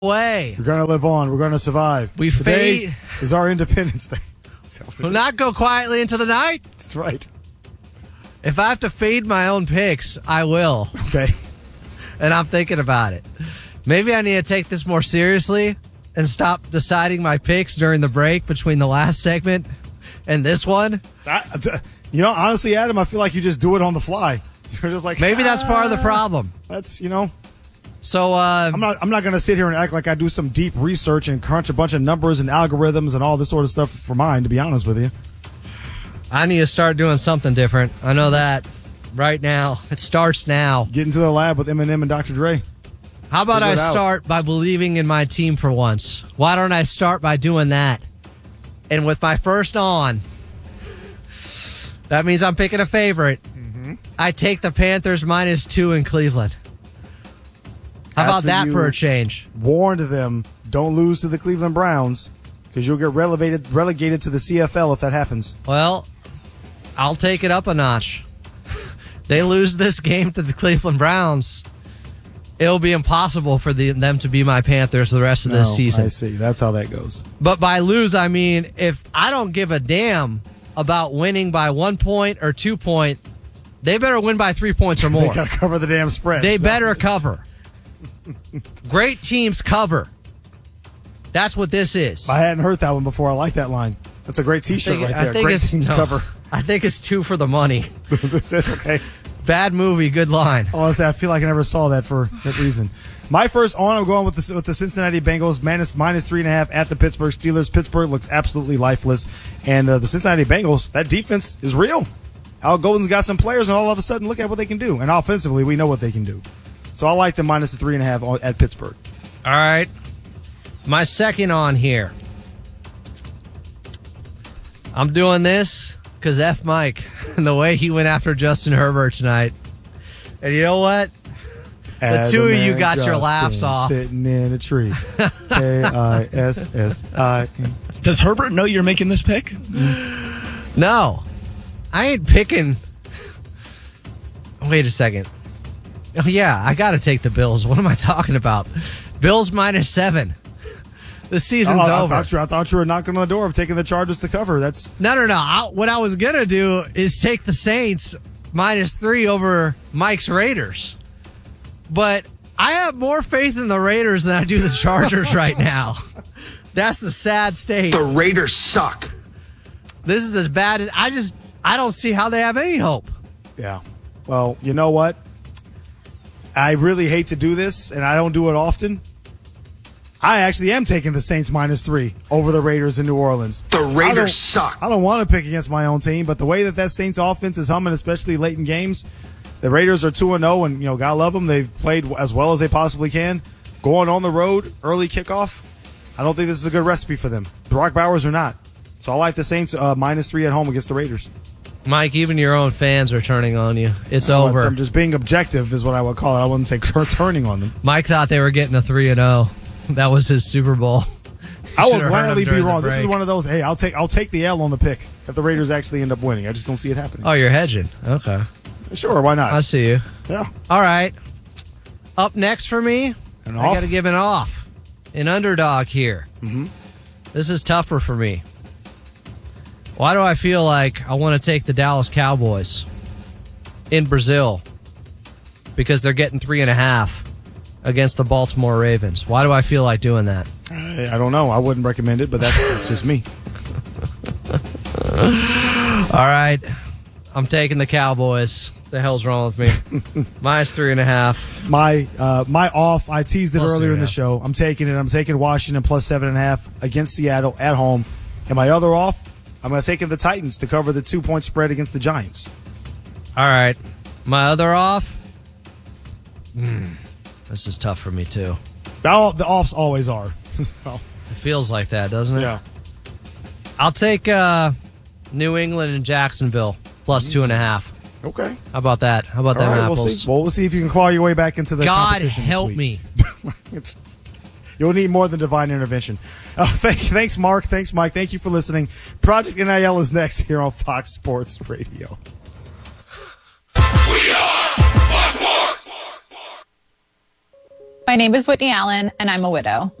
way. We're going to live on. We're going to survive. Today is our Independence Day. We'll not go quietly into the night. That's right. If I have to fade my own picks, I will. Okay. And I'm thinking about it. Maybe I need to take this more seriously and stop deciding my picks during the break between the last segment and this one. Honestly, Adam, I feel like you just do it on the fly. You're just like, maybe that's part of the problem. That's, So I'm not going to sit here and act like I do some deep research and crunch a bunch of numbers and algorithms and all this sort of stuff for mine, to be honest with you. I need to start doing something different. I know that right now. It starts now. Get into the lab with Eminem and Dr. Dre. How about I start by believing in my team for once? Why don't I start by doing that? And with my first on, that means I'm picking a favorite. Mm-hmm. I take the Panthers -2 in Cleveland. How about that for a change? Warned them, don't lose to the Cleveland Browns because you'll get relegated to the CFL if that happens. Well, I'll take it up a notch. They lose this game to the Cleveland Browns, it'll be impossible for them to be my Panthers the rest of this season. I see. That's how that goes. But by lose, I mean if I don't give a damn about winning by 1 point or 2 points, they better win by 3 points or more. They got to cover the damn spread. They better cover. Great teams cover. That's what this is. I hadn't heard that one before. I like that line. That's a great T-shirt right there. Great teams cover. I think it's 2 for the money. That's it. Okay. Bad movie, good line. Honestly, I feel like I never saw that for that reason. My first on, I'm going with the Cincinnati Bengals -3.5 at the Pittsburgh Steelers. Pittsburgh looks absolutely lifeless, and the Cincinnati Bengals, that defense is real. Al Golden's got some players, and all of a sudden, look at what they can do. And offensively, we know what they can do. So I like the -3.5 at Pittsburgh. All right. My second on here. I'm doing this because F. Mike, and the way he went after Justin Herbert tonight. And you know what? The two of you got your laughs off. Sitting in a tree. Kissi. Does Herbert know you're making this pick? No. I ain't picking. Wait a second. Oh, yeah, I got to take the Bills. What am I talking about? Bills -7. The season's over. I thought you were knocking on the door of taking the Chargers to cover. No. What I was going to do is take the Saints -3 over Mike's Raiders. But I have more faith in the Raiders than I do the Chargers right now. That's the sad state. The Raiders suck. This is as bad as I don't see how they have any hope. Yeah. Well, you know what? I really hate to do this, and I don't do it often. I actually am taking the Saints -3 over the Raiders in New Orleans. The Raiders suck. I don't want to pick against my own team, but the way that Saints offense is humming, especially late in games, the Raiders are 2-0, and God love them. They've played as well as they possibly can. Going on the road, early kickoff, I don't think this is a good recipe for them. Brock Bowers or not. So I like the Saints -3 at home against the Raiders. Mike, even your own fans are turning on you. It's over. I'm just being objective is what I would call it. I wouldn't say turning on them. Mike thought they were getting a 3-0. That was his Super Bowl. I will gladly be wrong. This is one of those, hey, I'll take the L on the pick if the Raiders actually end up winning. I just don't see it happening. Oh, you're hedging. Okay. Sure, why not? I see you. Yeah. All right. Up next for me, I got to give an off. An underdog here. Mm-hmm. This is tougher for me. Why do I feel like I want to take the Dallas Cowboys in Brazil? Because they're getting 3.5 against the Baltimore Ravens. Why do I feel like doing that? I don't know. I wouldn't recommend it, but that's just me. All right. I'm taking the Cowboys. The hell's wrong with me? -3.5. My off, I teased it earlier in the show. I'm taking it. I'm taking Washington +7.5 against Seattle at home. And my other off, I'm going to take the Titans to cover the 2-point spread against the Giants. All right. My other off? This is tough for me, too. The offs always are. It feels like that, doesn't it? Yeah. I'll take New England and Jacksonville +2.5. Okay. How about that? How about them apples? We'll see if you can claw your way back into the God competition. help me. You'll need more than divine intervention. Thanks, Mark. Thanks, Mike. Thank you for listening. Project NIL is next here on Fox Sports Radio. We are Fox Sports. My name is Whitney Allen, and I'm a widow.